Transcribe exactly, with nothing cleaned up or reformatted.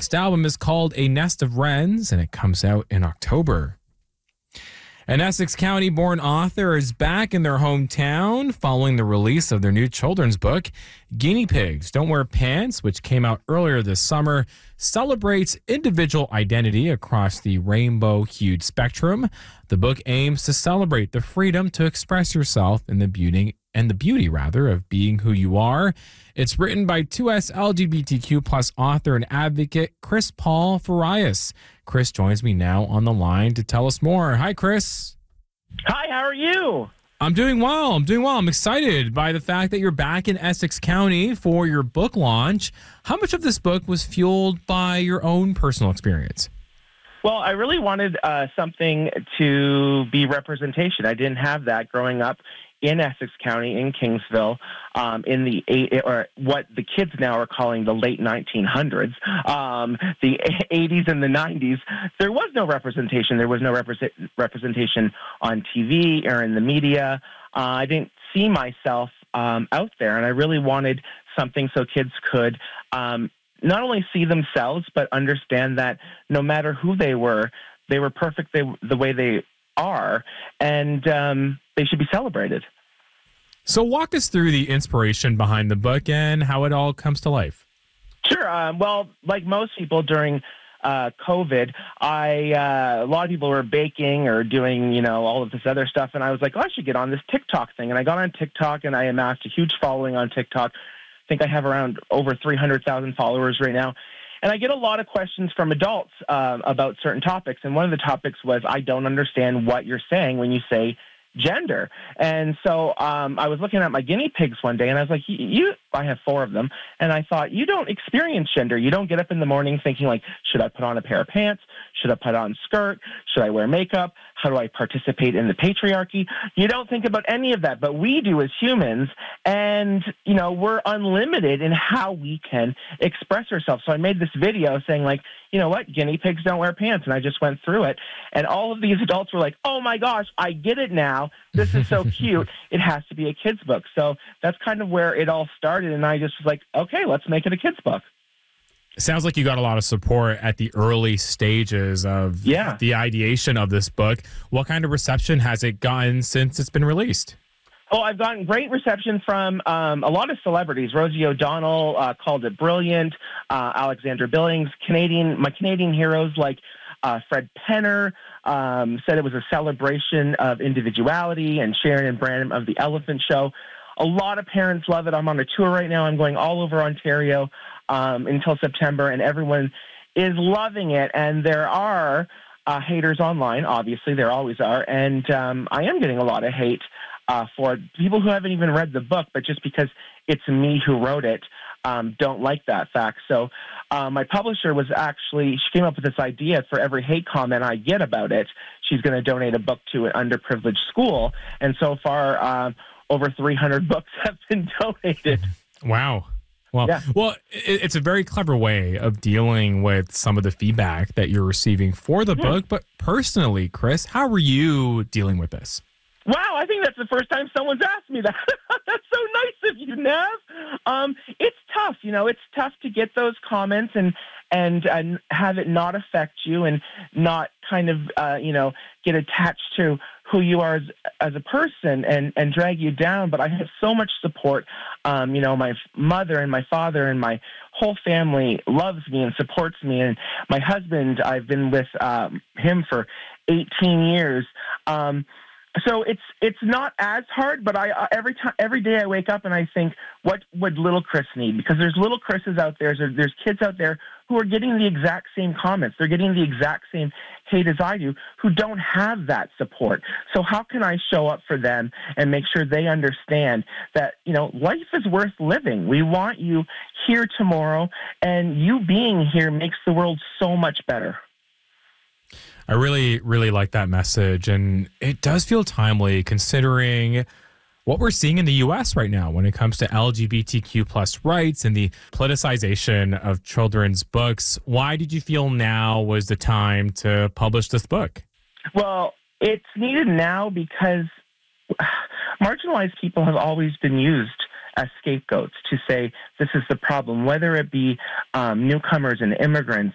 latest album is called A Nest of Wrens, and it comes out in October. An Essex County-born author is back in their hometown following the release of their new children's book. Guinea Pigs Don't Wear Pants, which came out earlier this summer, celebrates individual identity across the rainbow-hued spectrum. The book aims to celebrate the freedom to express yourself in the beauty and the beauty, rather, of being who you are. It's written by two S L G B T Q plus author and advocate Chris Paul Farias. Chris joins me now on the line to tell us more. Hi, Chris. Hi, how are you? I'm doing well. I'm doing well. I'm excited by the fact that you're back in Essex County for your book launch. How much of this book was fueled by your own personal experience? Well, I really wanted uh, something to be representation. I didn't have that growing up in Essex County, in Kingsville, um, in the eight, or what the kids now are calling the late nineteen hundreds, um, the eighties and the nineties. There was no representation. There was no represent, representation on T V or in the media. Uh, I didn't see myself um, out there, and I really wanted something so kids could um, not only see themselves, but understand that no matter who they were, they were perfect they, the way they are, and um, they should be celebrated. So walk us through the inspiration behind the book and how it all comes to life. Sure. Um, well, like most people during uh, COVID, I uh, a lot of people were baking or doing, you know, all of this other stuff, and I was like, oh, I should get on this TikTok thing. And I got on TikTok, and I amassed a huge following on TikTok. I think I have around over three hundred thousand followers right now. And I get a lot of questions from adults uh, about certain topics. And one of the topics was, I don't understand what you're saying when you say gender. And so um, I was looking at my guinea pigs one day, and I was like, you, I have four of them. And I thought, you don't experience gender. You don't get up in the morning thinking like, should I put on a pair of pants? Should I put on a skirt? Should I wear makeup? How do I participate in the patriarchy? You don't think about any of that, but we do as humans. And, you know, we're unlimited in how we can express ourselves. So I made this video saying like, you know what, guinea pigs don't wear pants. And I just went through it. And all of these adults were like, oh my gosh, I get it now. This is so cute. It has to be a kid's book. So that's kind of where it all started. And I just was like, okay, let's make it a kid's book. It sounds like you got a lot of support at the early stages of yeah. the ideation of this book. What kind of reception has it gotten since it's been released? Oh, I've gotten great reception from um, a lot of celebrities. Rosie O'Donnell uh, called it brilliant. Uh, Alexandra Billings, Canadian, my Canadian heroes like uh, Fred Penner um, said it was a celebration of individuality, and Sharon and Branham of The Elephant Show. A lot of parents love it. I'm on a tour right now. I'm going all over Ontario um, until September, and everyone is loving it. And there are uh, haters online, obviously. There always are. And um, I am getting a lot of hate uh, for people who haven't even read the book, but just because it's me who wrote it, um, don't like that fact. So uh, my publisher was actually, she came up with this idea for every hate comment I get about it, she's going to donate a book to an underprivileged school. And so far, um, over three hundred books have been donated. Wow. Well, yeah. well, it, it's a very clever way of dealing with some of the feedback that you're receiving for the yeah. book. But personally, Chris, how are you dealing with this? Wow, I think that's the first time someone's asked me that. That's so nice of you, Nav. Um, it's tough, you know, it's tough to get those comments and and and have it not affect you and not kind of, uh, you know, get attached to who you are as, as a person and, and drag you down. But I have so much support. Um, you know, my mother and my father and my whole family loves me and supports me. And my husband, I've been with um, him for eighteen years. Um, So it's it's not as hard, but I uh, every time every day I wake up and I think, what would little Chris need? Because there's little Chris's out there, there's, there's kids out there who are getting the exact same comments, they're getting the exact same hate as I do, who don't have that support. So how can I show up for them and make sure they understand that, you know, life is worth living? We want you here tomorrow, and you being here makes the world so much better. I really, really like that message. And it does feel timely considering what we're seeing in the U S right now when it comes to L G B T Q plus rights and the politicization of children's books. Why did you feel now was the time to publish this book? Well, it's needed now because marginalized people have always been used as scapegoats to say this is the problem, whether it be um, newcomers and immigrants